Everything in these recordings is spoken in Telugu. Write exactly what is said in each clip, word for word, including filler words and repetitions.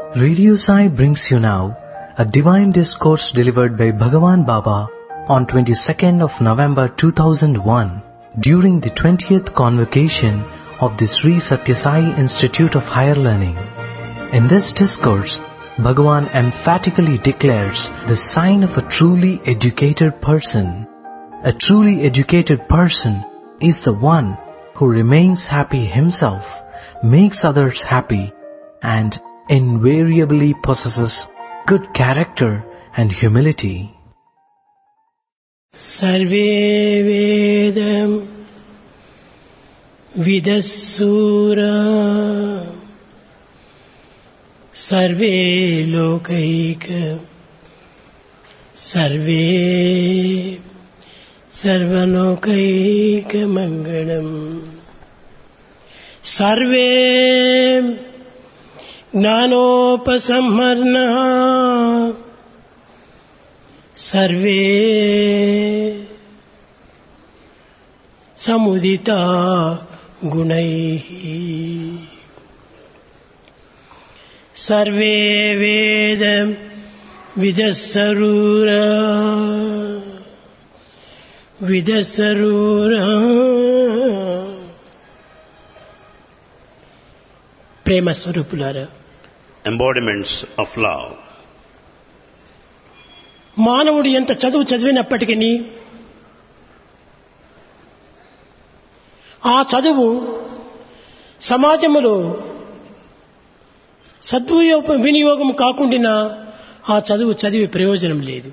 Radio Sai brings you now a divine discourse delivered by Bhagavan Baba on twenty-second of November two thousand one during the twentieth convocation of the Sri Satya Sai Institute of Higher Learning. In this discourse, Bhagavan emphatically declares the sign of a truly educated person. A truly educated person is the one who remains happy himself, makes others happy, and invariably possesses good character and humility. Sarve Vedam Vidassura Sarve Lokaika Sarve Sarvalokaika Mangalam Sarve Gnanopasamharna Sarve Samudita Gunaihi Sarve Vedam Vidassarura Vidassarura Prema Swarupulara, embodiments of love. మానవుడు ఎంత చదువు చదివినప్పటికీ ఆ చదువు సమాజంలో సద్వినియోగ వినియోగం కాకుండా ఆ చదువు చదివి ప్రయోజనం లేదు.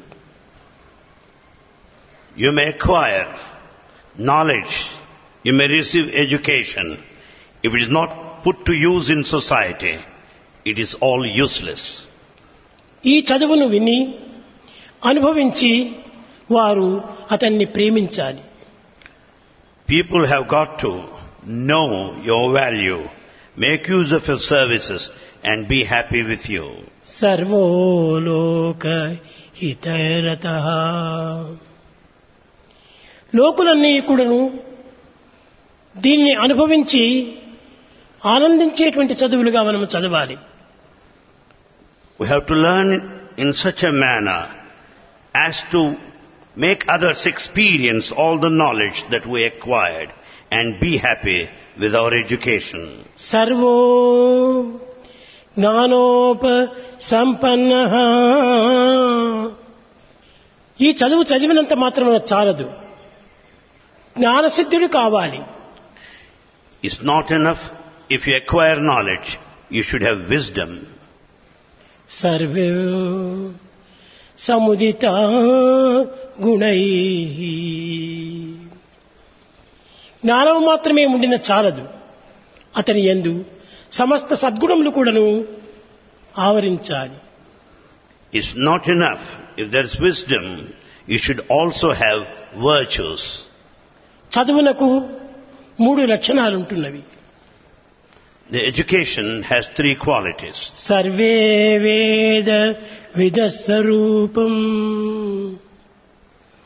You may acquire knowledge, you may receive education. If it is not put to use in society, it is all useless. ఈ చదువును విని అనుభవించి వారు అతన్ని ప్రేమించాలి. People have got to know your value, make use of your services and be happy with you. సర్వోలోక హితరతః లోకులన్నీ కూడాను దీన్ని అనుభవించి ఆనందించేటువంటి చదువులుగా మనం చదవాలి. We have to learn in such a manner as to make others experience all the knowledge that we acquired and be happy with our education. Sarvo జ్ఞానోప సంపన్నః ఈ చదువు చదివినంత మాత్రమే చాలదు, జ్ఞానసిద్ధుడు కావాలి. It's not enough if you acquire knowledge, you should have wisdom. Survey సముదిత గుణైః జ్ఞానం మాత్రమే ఉండిన చాలదు, అతని యందు సమస్త సద్గుణములు కూడాను ఆవరించాలి. It's not enough. If there is wisdom, you should also have virtues. చదువునకు మూడు లక్షణాలు ఉంటున్నవి. The education has three qualities. Survey వేద విదస్వరూపం